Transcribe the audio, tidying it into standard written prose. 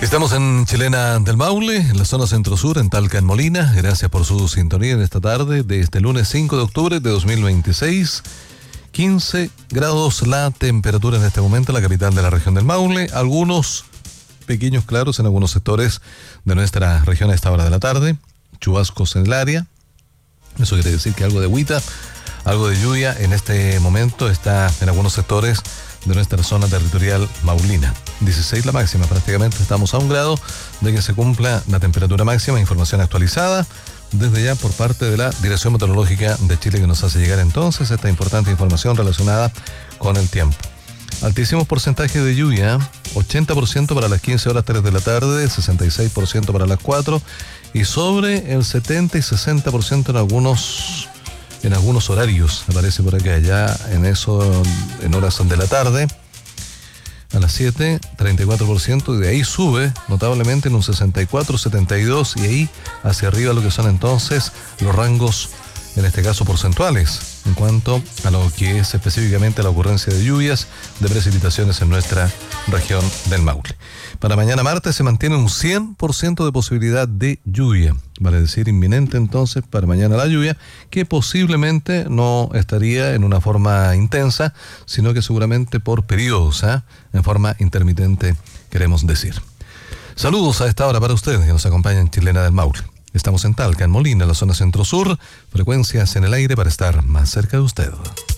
Estamos en Chilena del Maule, en la zona centro-sur, en Talca, en Molina. Gracias por su sintonía en esta tarde de este lunes 5 de octubre de 2026. 15 grados la temperatura en este momento en la capital de la región del Maule. Algunos pequeños claros en algunos sectores de nuestra región a esta hora de la tarde. Chubascos en el área. Eso quiere decir que algo de agüita, algo de lluvia en este momento está en algunos sectores de nuestra zona territorial maulina. 16 la máxima, prácticamente estamos a 1 grado de que se cumpla la temperatura máxima. Información actualizada desde ya por parte de la Dirección Meteorológica de Chile, que nos hace llegar entonces esta importante información relacionada con el tiempo. Altísimos porcentajes de lluvia, 80% para las 15 horas 3 de la tarde, 66% para las 4 y sobre el 70 y 60% en algunos horarios, aparece por acá, ya en horas de la tarde, a las 7, 34%, y de ahí sube notablemente en un 64, 72, y ahí hacia arriba lo que son entonces los rangos, en este caso porcentuales, en cuanto a lo que es específicamente la ocurrencia de lluvias, de precipitaciones en nuestra región del Maule. Para mañana martes se mantiene un 100% de posibilidad de lluvia, vale decir inminente entonces para mañana la lluvia, que posiblemente no estaría en una forma intensa, sino que seguramente por periodos, en forma intermitente, queremos decir. Saludos a esta hora para ustedes que nos acompañan en Chilena del Maule. Estamos en Talca, en Molina, en la zona centro-sur, frecuencias en el aire para estar más cerca de usted.